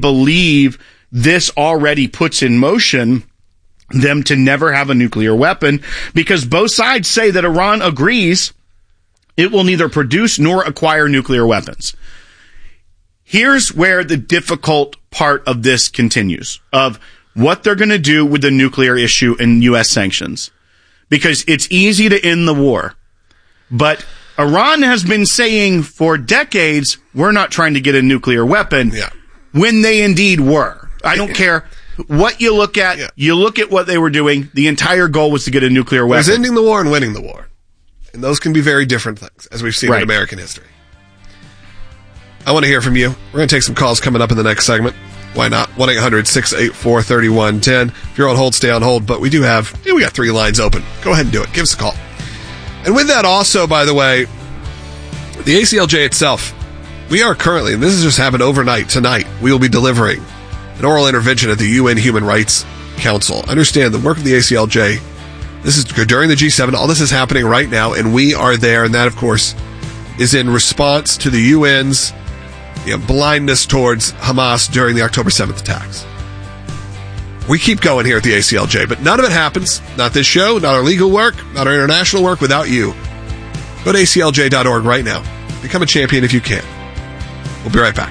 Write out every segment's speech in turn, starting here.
believe this already puts in motion them to never have a nuclear weapon, because both sides say that Iran agrees it will neither produce nor acquire nuclear weapons. Here's where the difficult part of this continues, of what they're going to do with the nuclear issue and U.S. sanctions. Because it's easy to end the war. But Iran has been saying for decades, we're not trying to get a nuclear weapon, when they indeed were. I don't care what you look at. You look at what they were doing. The entire goal was to get a nuclear weapon. There's ending the war and winning the war. And those can be very different things, as we've seen in American history. I want to hear from you. We're going to take some calls coming up in the next segment. Why not? 1-800-684-3110. If you're on hold, stay on hold. But we do have, we got 3 lines open. Go ahead and do it. Give us a call. And with that also, by the way, the ACLJ itself, we are currently, and this has just happened overnight, tonight, we will be delivering an oral intervention at the UN Human Rights Council. Understand the work of the ACLJ. This is during the G7. All this is happening right now, and we are there. And that, of course, is in response to the UN's blindness towards Hamas during the October 7th attacks. We keep going here at the ACLJ, but none of it happens. Not this show, not our legal work, not our international work without you. Go to aclj.org right now. Become a champion if you can. We'll be right back.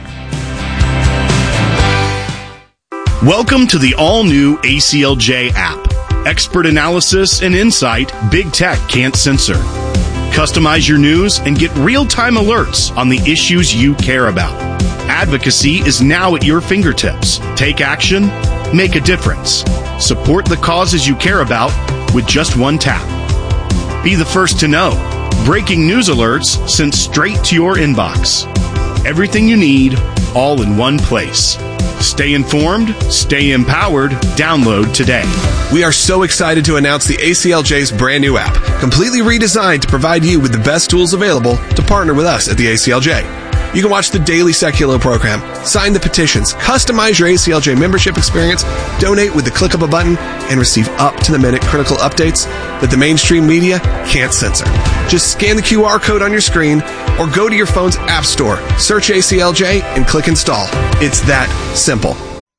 Welcome to the all-new ACLJ app. Expert analysis and insight big tech can't censor. Customize your news and get real-time alerts on the issues you care about. Advocacy is now at your fingertips. Take action, make a difference. Support the causes you care about with just one tap. Be the first to know. Breaking news alerts sent straight to your inbox. Everything you need, all in one place. Stay informed, stay empowered. Download today. We are so excited to announce the ACLJ's brand new app, completely redesigned to provide you with the best tools available to partner with us at the ACLJ. You can watch the daily Seculo program, sign the petitions, customize your ACLJ membership experience, donate with the click of a button, and receive up-to-the-minute critical updates that the mainstream media can't censor. Just scan the QR code on your screen or go to your phone's app store, search ACLJ, and click install. It's that simple.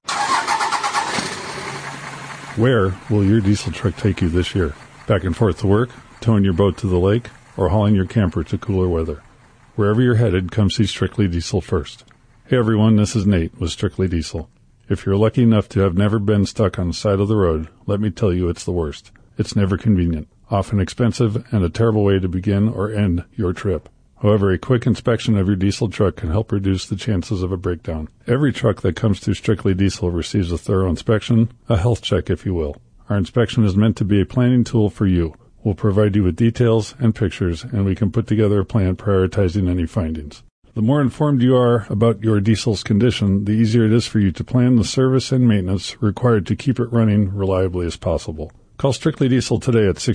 Where will your diesel truck take you this year? Back and forth to work, towing your boat to the lake, or hauling your camper to cooler weather? Wherever you're headed, come see Strictly Diesel first. Hey everyone, this is Nate with Strictly Diesel. If you're lucky enough to have never been stuck on the side of the road, let me tell you it's the worst. It's never convenient, often expensive, and a terrible way to begin or end your trip. However, a quick inspection of your diesel truck can help reduce the chances of a breakdown. Every truck that comes through Strictly Diesel receives a thorough inspection, a health check if you will. Our inspection is meant to be a planning tool for you. We'll provide you with details and pictures, and we can put together a plan prioritizing any findings. The more informed you are about your diesel's condition, the easier it is for you to plan the service and maintenance required to keep it running reliably as possible. Call Strictly Diesel today at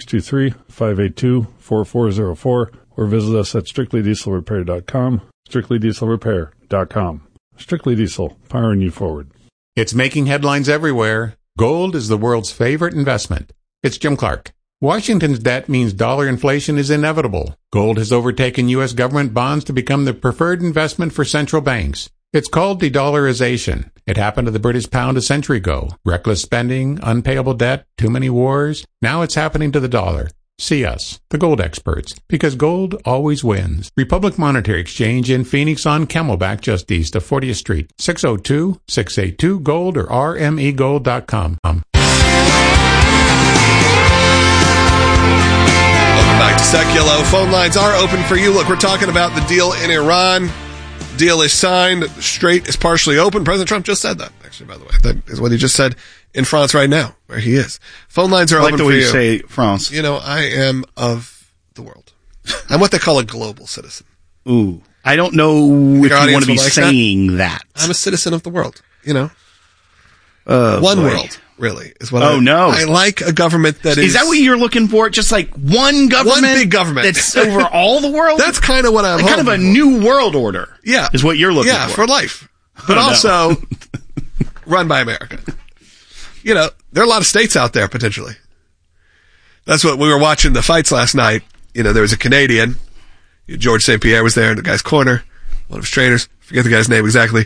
623-582-4404 or visit us at strictlydieselrepair.com, strictlydieselrepair.com. Strictly Diesel, powering you forward. It's making headlines everywhere. Gold is the world's favorite investment. It's Jim Clark. Washington's debt means dollar inflation is inevitable. Gold has overtaken U.S. government bonds to become the preferred investment for central banks. It's called de-dollarization. It happened to the British pound a century ago. Reckless spending, unpayable debt, too many wars. Now it's happening to the dollar. See us, the gold experts, because gold always wins. Republic Monetary Exchange in Phoenix on Camelback just east of 40th Street. 602-682-GOLD or rmegold.com. Back to Seculo. Phone lines are open for you. Look, we're talking about the deal in Iran. Deal is signed. The Strait is partially open. President Trump just said that, actually, by the way. That is what he just said in France right now, where he is. Phone lines are open for you. I like the way you say France. You know, I am of the world. I'm what they call a global citizen. Ooh. I don't know if you want to be saying that. I'm a citizen of the world, you know. One world. Really, is what I like a government that is... Is that what you're looking for? Just like one government? One big government. That's over all the world? That's kind of what I'm kind of a new world order. Yeah. Is what you're looking for. Yeah, for life. But also, run by America. You know, there are a lot of states out there, potentially. That's what we were watching the fights last night. You know, there was a Canadian. George St. Pierre was there in the guy's corner. One of his trainers. Forget the guy's name exactly.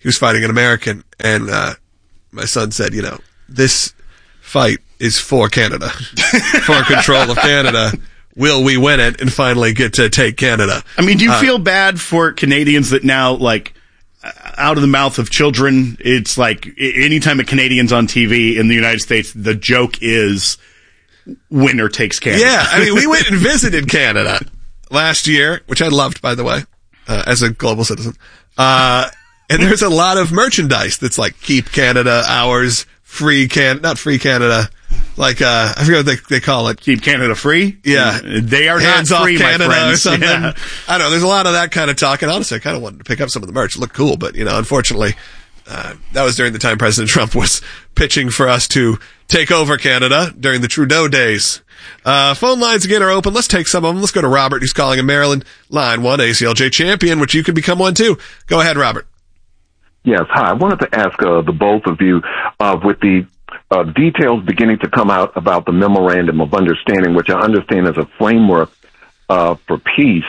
he was fighting an American, and my son said, this fight is for Canada, for control of Canada. Will we win it and finally get to take Canada? I mean, do you feel bad for Canadians that now, out of the mouth of children, it's like anytime a Canadian's on TV in the United States, the joke is winner takes Canada. Yeah, I mean, we went and visited Canada last year, which I loved, by the way, as a global citizen. And there's a lot of merchandise that's like keep Canada, ours, not free Canada. I forget what they call it. Keep Canada free? Yeah. They are Hands not free, off Canada, my friends. or something. Yeah. I don't know. There's a lot of that kind of talk. And honestly, I kind of wanted to pick up some of the merch. It looked cool. But, unfortunately, that was during the time President Trump was pitching for us to take over Canada during the Trudeau days. Phone lines again are open. Let's take some of them. Let's go to Robert, who's calling in Maryland. Line 1, ACLJ champion, which you could become one too. Go ahead, Robert. Yes. Hi. I wanted to ask the both of you, with the details beginning to come out about the Memorandum of Understanding, which I understand is a framework for peace.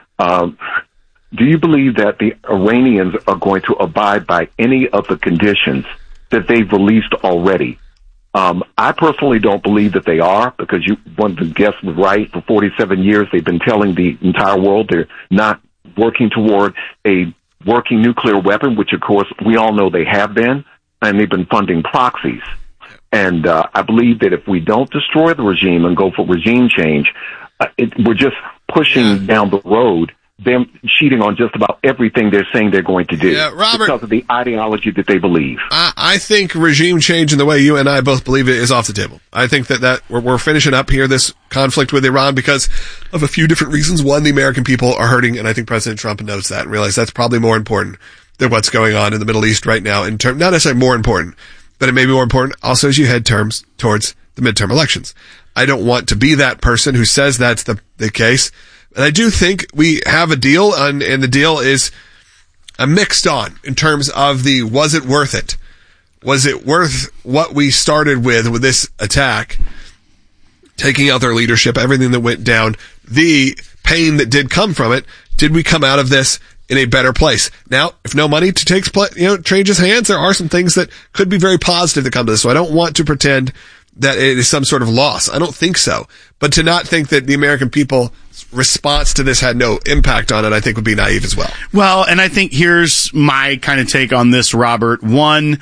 Do you believe that the Iranians are going to abide by any of the conditions that they've released already? I personally don't believe that they are, because one of the guests was right. For 47 years, they've been telling the entire world they're not working toward a working nuclear weapon, which, of course, we all know they have been, and they've been funding proxies. And I believe that if we don't destroy the regime and go for regime change, we're just pushing down the road, them cheating on just about everything they're saying they're going to do, Robert, because of the ideology that they believe. I think regime change in the way you and I both believe it is off the table. I think that we're finishing up here this conflict with Iran because of a few different reasons. One, the American people are hurting, and I think President Trump knows that and realizes that's probably more important than what's going on in the Middle East right now. Not necessarily more important, but it may be more important also as you head towards the midterm elections. I don't want to be that person who says that's the case. And I do think we have a deal, and the deal is mixed on in terms of was it worth it? Was it worth what we started with this attack, taking out their leadership, everything that went down, the pain that did come from it? Did we come out of this in a better place? Now, if no money changes hands, there are some things that could be very positive that come to this. So I don't want to pretend that it is some sort of loss. I don't think so. But to not think that the American people's response to this had no impact on it, I think would be naive as well. Well, and I think here's my kind of take on this, Robert. One,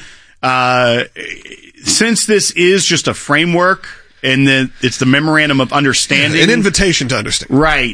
since this is just a framework, and then it's the Memorandum of Understanding. An invitation to understand. Right.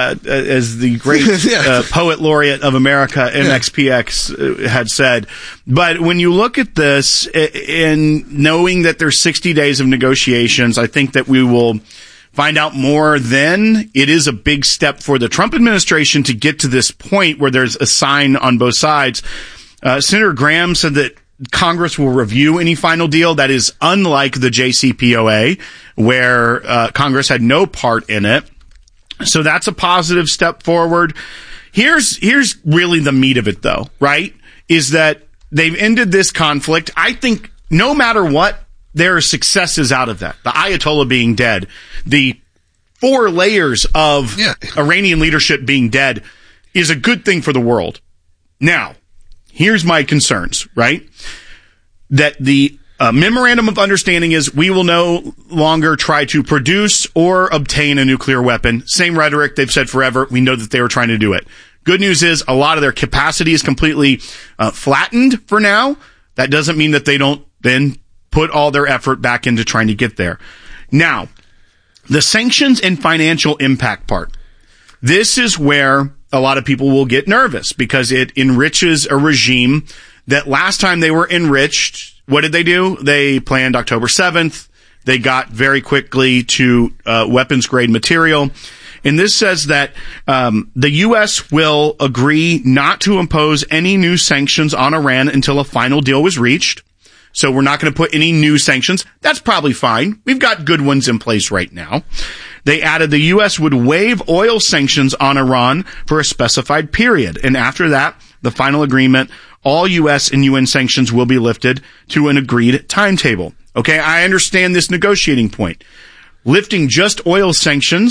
As the great poet laureate of America, MXPX, had said. But when you look at this, and knowing that there's 60 days of negotiations, I think that we will find out more then. It is a big step for the Trump administration to get to this point where there's a sign on both sides. Senator Graham said that Congress will review any final deal. That is unlike the JCPOA, where Congress had no part in it. So that's a positive step forward. Here's really the meat of it, though, right? Is that they've ended this conflict. I think no matter what, there are successes out of that. The Ayatollah being dead, the 4 layers of Iranian leadership being dead is a good thing for the world. Now, here's my concerns, right? That the Memorandum of Understanding is we will no longer try to produce or obtain a nuclear weapon. Same rhetoric they've said forever. We know that they were trying to do it. Good news is a lot of their capacity is completely flattened for now. That doesn't mean that they don't then put all their effort back into trying to get there. Now, the sanctions and financial impact part. This is where a lot of people will get nervous because it enriches a regime that last time they were enriched, what did they do? They planned October 7th. They got very quickly to weapons grade material. And this says that the U.S. will agree not to impose any new sanctions on Iran until a final deal was reached. So we're not going to put any new sanctions. That's probably fine. We've got good ones in place right now. They added the U.S. would waive oil sanctions on Iran for a specified period. And after that, the final agreement, all U.S. and UN sanctions will be lifted to an agreed timetable. Okay, I understand this negotiating point. Lifting just oil sanctions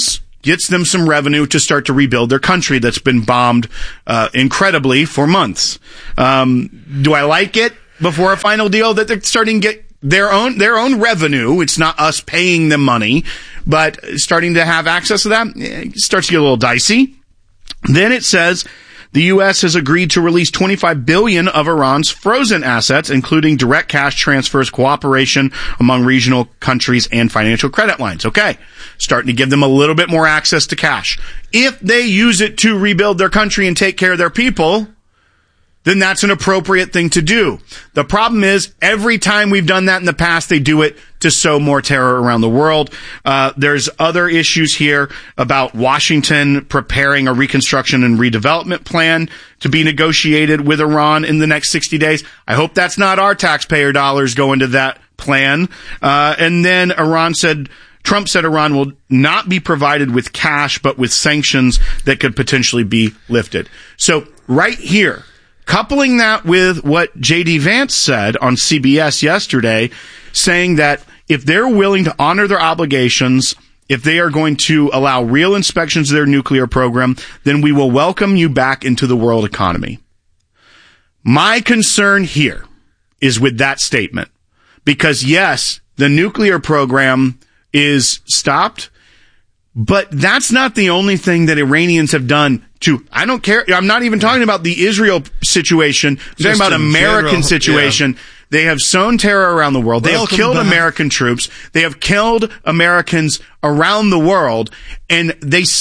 gets them some revenue to start to rebuild their country that's been bombed incredibly for months. Do I like it before a final deal that they're starting to get their own revenue? It's not us paying them money, but starting to have access to that, it starts to get a little dicey. Then it says the U.S. has agreed to release $25 billion of Iran's frozen assets, including direct cash transfers, cooperation among regional countries, and financial credit lines. Okay, starting to give them a little bit more access to cash. If they use it to rebuild their country and take care of their people, then that's an appropriate thing to do. The problem is, every time we've done that in the past, they do it to sow more terror around the world. There's other issues here about Washington preparing a reconstruction and redevelopment plan to be negotiated with Iran in the next 60 days. I hope that's not our taxpayer dollars going to that plan. And then Trump said Iran will not be provided with cash, but with sanctions that could potentially be lifted. So right here, coupling that with what J.D. Vance said on CBS yesterday, saying that if they're willing to honor their obligations, if they are going to allow real inspections of their nuclear program, then we will welcome you back into the world economy. My concern here is with that statement, because yes, the nuclear program is stopped, but that's not the only thing that Iranians have done I don't care. I'm not even talking about the Israel situation. I'm talking about American situation. Yeah. They have sown terror around the world. They have killed American troops. They have killed Americans around the world. And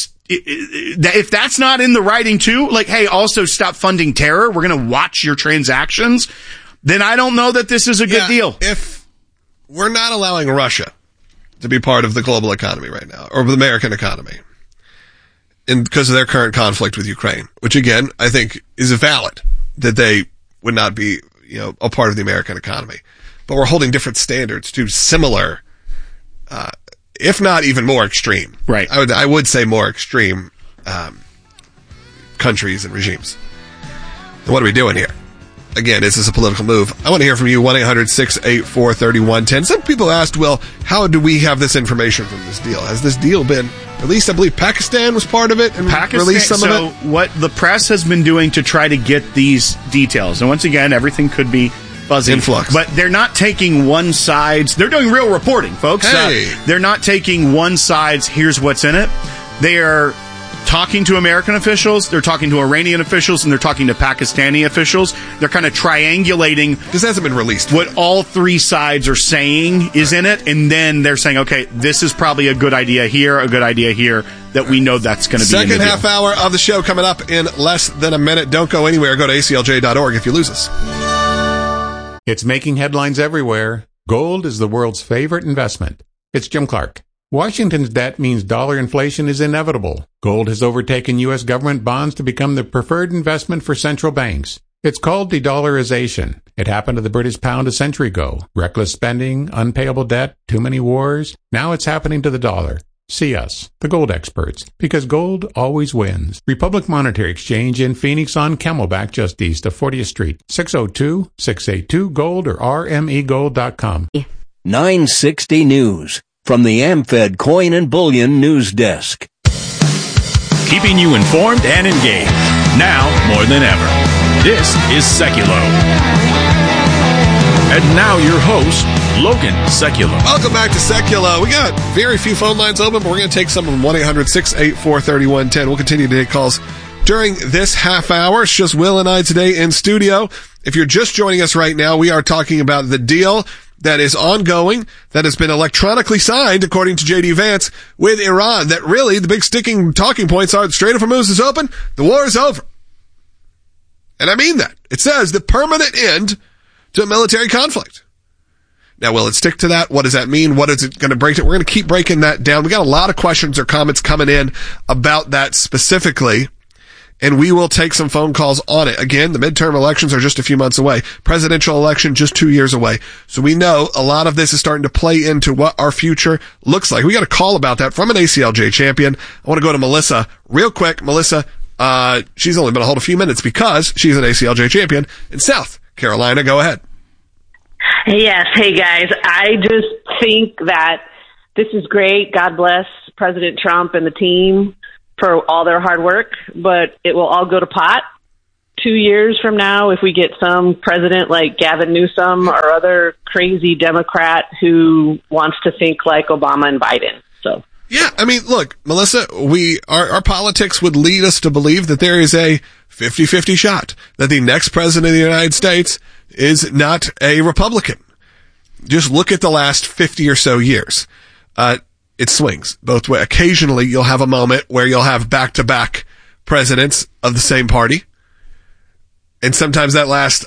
if that's not in the writing too, like, hey, also stop funding terror, we're going to watch your transactions, then I don't know that this is a good deal. If we're not allowing Russia to be part of the global economy right now, or the American economy, and because of their current conflict with Ukraine, which again, I think is valid, that they would not be, a part of the American economy. But we're holding different standards to similar, if not even more extreme. Right. I would say more extreme, countries and regimes. And what are we doing here? Again, is this a political move? I want to hear from you, 1-800-684-3110. Some people asked, well, how do we have this information from this deal? Has this deal been released? I believe Pakistan was part of it and released some of it. So what the press has been doing to try to get these details, and once again, everything could be fuzzy. Influx. But they're not taking one side's, they're doing real reporting, folks. Hey. They're not taking one side's, here's what's in it. They are talking to American officials, they're talking to Iranian officials, and they're talking to Pakistani officials. They're kind of triangulating. This hasn't been released. What all three sides are saying is in it, and then they're saying, okay, this is probably a good idea here, a good idea here, that we know that's going to be in the Second half hour of the show coming up in less than a minute. Don't go anywhere. Go to aclj.org if you lose us. It's making headlines everywhere. Gold is the world's favorite investment. It's Jim Clark. Washington's debt means dollar inflation is inevitable. Gold has overtaken U.S. government bonds to become the preferred investment for central banks. It's called de-dollarization. It happened to the British pound a century ago. Reckless spending, unpayable debt, too many wars. Now it's happening to the dollar. See us, the gold experts, because gold always wins. Republic Monetary Exchange in Phoenix on Camelback, just east of 40th Street. 602-682-GOLD or rmegold.com. 960 News. From the AmFed Coin and Bullion News Desk. Keeping you informed and engaged. Now more than ever. This is Seculo. And now your host, Logan Seculo. Welcome back to Seculo. We got very few phone lines open, but we're going to take some of them. 1-800-684-3110. We'll continue to take calls during this half hour. It's just Will and I today in studio. If you're just joining us right now, we are talking about the deal that is ongoing, that has been electronically signed, according to J.D. Vance, with Iran. That really, the big sticking talking points are, the Strait of Hormuz is open, the war is over. And I mean that. It says the permanent end to a military conflict. Now, will it stick to that? What does that mean? What is it going to break it? We're going to keep breaking that down. We got a lot of questions or comments coming in about that specifically, and we will take some phone calls on it. Again, the midterm elections are just a few months away. Presidential election just 2 years away. So we know a lot of this is starting to play into what our future looks like. We got a call about that from an ACLJ champion. I want to go to Melissa real quick. Melissa, she's only been a hold a few minutes because she's an ACLJ champion in South Carolina. Go ahead. Yes. Hey, guys. I just think that this is great. God bless President Trump and the team for all their hard work, but it will all go to pot 2 years from now if we get some president like Gavin Newsom or other crazy Democrat who wants to think like Obama and Biden. So. Yeah, I mean, look, Melissa, our politics would lead us to believe that there is a 50-50 shot that the next president of the United States is not a Republican. Just look at the last 50 or so years. It swings both ways. Occasionally, you'll have a moment where you'll have back-to-back presidents of the same party. And sometimes that lasts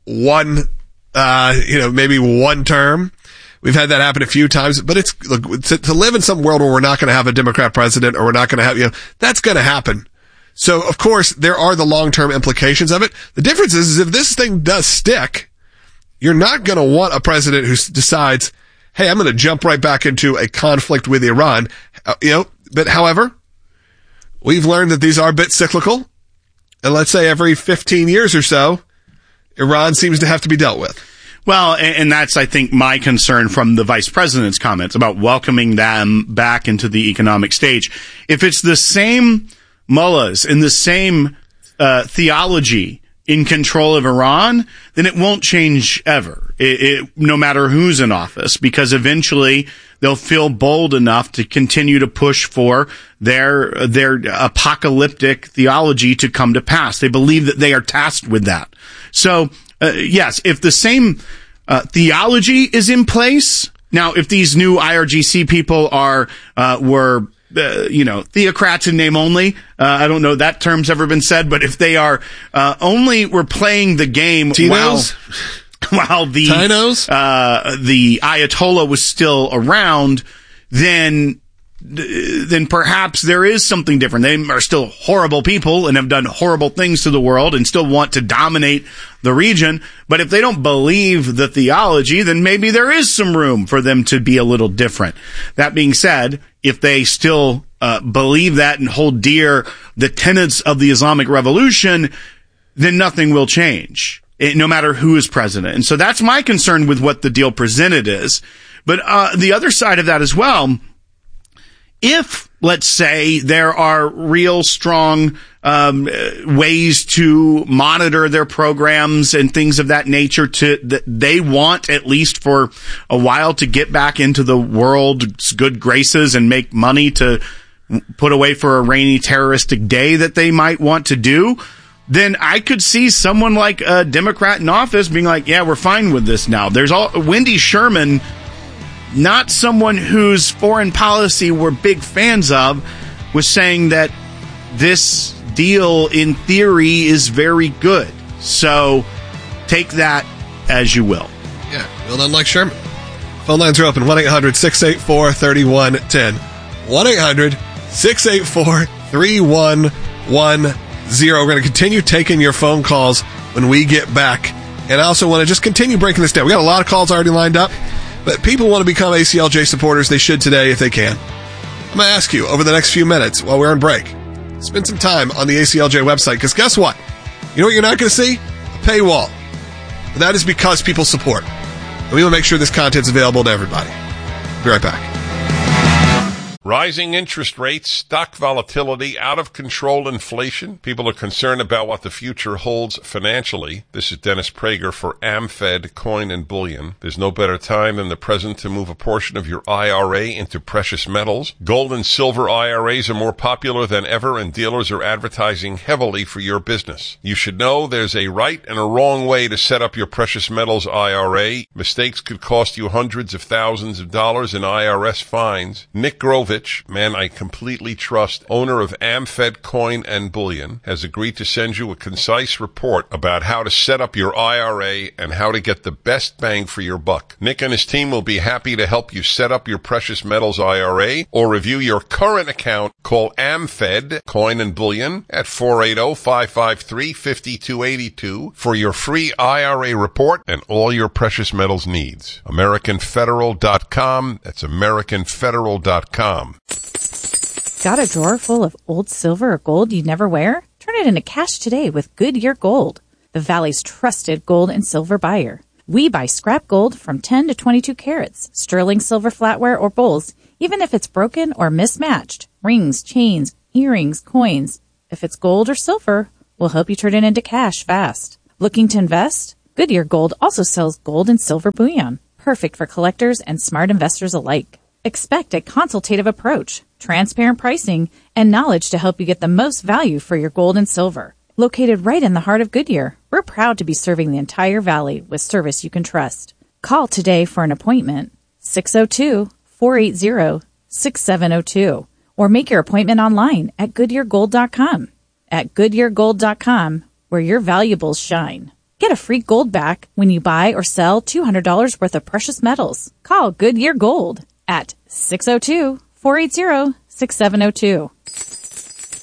maybe one term. We've had that happen a few times, but to live in some world where we're not going to have a Democrat president or we're not going to have, that's going to happen. So, of course, there are the long-term implications of it. The difference is if this thing does stick, you're not going to want a president who decides, hey, I'm going to jump right back into a conflict with Iran. But however, we've learned that these are a bit cyclical. And let's say every 15 years or so, Iran seems to have to be dealt with. Well, and that's, I think, my concern from the vice president's comments about welcoming them back into the economic stage. If it's the same mullahs and the same theology in control of Iran, then it won't change ever, no matter who's in office, because eventually they'll feel bold enough to continue to push for their apocalyptic theology to come to pass. They believe that they are tasked with that. So, yes, if the same theology is in place, now if these new IRGC people were theocrats in name only, I don't know that term's ever been said, but if they are were playing the game while the Ayatollah was still around, then perhaps there is something different. They are still horrible people and have done horrible things to the world and still want to dominate the region. But if they don't believe the theology, then maybe there is some room for them to be a little different. That being said, if they still believe that and hold dear the tenets of the Islamic Revolution, then nothing will change, no matter who is president. And so that's my concern with what the deal presented is. But the other side of that as well, if, let's say, there are real strong ways to monitor their programs and things of that nature that they want, at least for a while, to get back into the world's good graces and make money to put away for a rainy terroristic day that they might want to do, then I could see someone like a Democrat in office being like, yeah, we're fine with this now. There's Wendy Sherman, not someone whose foreign policy we're big fans of, was saying that this deal in theory is very good. So take that as you will. Yeah, well done, like Sherman. Phone lines are open, 1-800-684-3110. 1-800-684-3110. We're going to continue taking your phone calls when we get back. And I also want to just continue breaking this down. We got a lot of calls already lined up, but people want to become ACLJ supporters. They should today if they can. I'm going to ask you over the next few minutes while we're on break, spend some time on the ACLJ website, because guess what? You know what you're not going to see? A paywall. But that is because people support. And we will make sure this content's available to everybody. Be right back. Rising interest rates, stock volatility, out-of-control inflation. People are concerned about what the future holds financially. This is Dennis Prager for AmFed Coin and Bullion. There's no better time than the present to move a portion of your IRA into precious metals. Gold and silver IRAs are more popular than ever, and dealers are advertising heavily for your business. You should know there's a right and a wrong way to set up your precious metals IRA. Mistakes could cost you hundreds of thousands of dollars in IRS fines. Nick Grovich, man I completely trust, owner of AmFed Coin and Bullion, has agreed to send you a concise report about how to set up your IRA and how to get the best bang for your buck. Nick and his team will be happy to help you set up your precious metals IRA or review your current account. Call AmFed Coin and Bullion at 480-553-5282 for your free IRA report and all your precious metals needs. AmericanFederal.com. That's AmericanFederal.com. Got a drawer full of old silver or gold you never wear? Turn it into cash today with Goodyear Gold, the Valley's trusted gold and silver buyer. We buy scrap gold from 10 to 22 carats, sterling silver flatware or bowls, even if it's broken or mismatched. Rings, chains, earrings, coins. If it's gold or silver, we'll help you turn it into cash fast. Looking to invest? Goodyear Gold also sells gold and silver bullion, perfect for collectors and smart investors alike. Expect a consultative approach, transparent pricing, and knowledge to help you get the most value for your gold and silver. Located right in the heart of Goodyear, we're proud to be serving the entire valley with service you can trust. Call today for an appointment, 602-480-6702, or make your appointment online at GoodyearGold.com. At GoodyearGold.com, where your valuables shine. Get a free gold back when you buy or sell $200 worth of precious metals. Call Goodyear Gold at 602-480-6702.